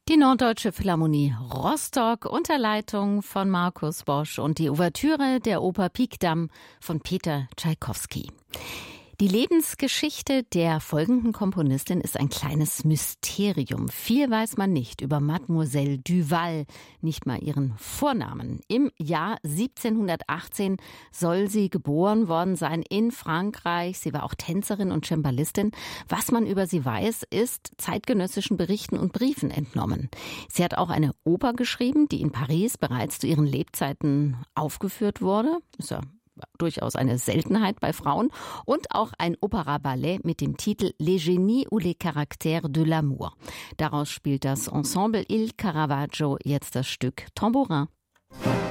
Die Norddeutsche Philharmonie Rostock unter Leitung von Markus Bosch und die Ouvertüre der Oper Pikdam von Peter Tschaikowski. Die Lebensgeschichte der folgenden Komponistin ist ein kleines Mysterium. Viel weiß man nicht über Mademoiselle Duval, nicht mal ihren Vornamen. Im Jahr 1718 soll sie geboren worden sein in Frankreich. Sie war auch Tänzerin und Cembalistin. Was man über sie weiß, ist zeitgenössischen Berichten und Briefen entnommen. Sie hat auch eine Oper geschrieben, die in Paris bereits zu ihren Lebzeiten aufgeführt wurde. Ist ja durchaus eine Seltenheit bei Frauen, und auch ein Opera-Ballett mit dem Titel Les Génies ou les Caractères de l'amour. Daraus spielt das Ensemble Il Caravaggio jetzt das Stück Tambourin.